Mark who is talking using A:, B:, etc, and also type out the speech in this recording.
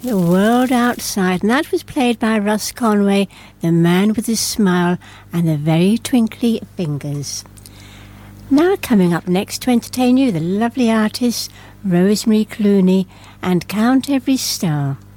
A: The World Outside, and that was played by Russ Conway, the man with the smile and the very twinkly fingers. Now coming up next to entertain you, the lovely artist Rosemary Clooney and Count Every Star.